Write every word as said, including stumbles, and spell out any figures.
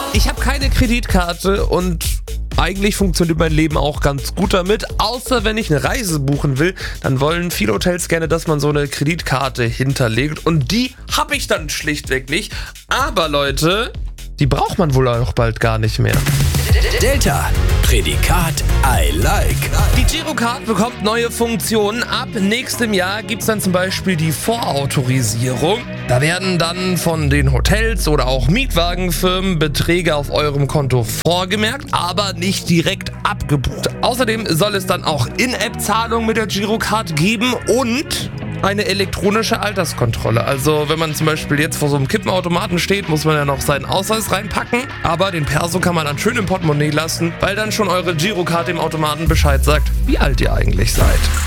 Ich habe keine Kreditkarte und eigentlich funktioniert mein Leben auch ganz gut damit, außer wenn ich eine Reise buchen will, dann wollen viele Hotels gerne, dass man so eine Kreditkarte hinterlegt und die habe ich dann schlichtweg nicht. Aber Leute, die braucht man wohl auch bald gar nicht mehr. Delta, Prädikat I like. Die Girocard bekommt neue Funktionen. Ab nächstem Jahr gibt es dann zum Beispiel die Vorautorisierung. Da werden dann von den Hotels oder auch Mietwagenfirmen Beträge auf eurem Konto vorgemerkt, aber nicht direkt abgebucht. Außerdem soll es dann auch In-App-Zahlungen mit der Girocard geben und eine elektronische Alterskontrolle. Also wenn man zum Beispiel jetzt vor so einem Kippenautomaten steht, muss man ja noch seinen Ausweis reinpacken. Aber den Perso kann man dann schön im Portemonnaie lassen, weil dann schon eure Girocard dem Automaten Bescheid sagt, wie alt ihr eigentlich seid.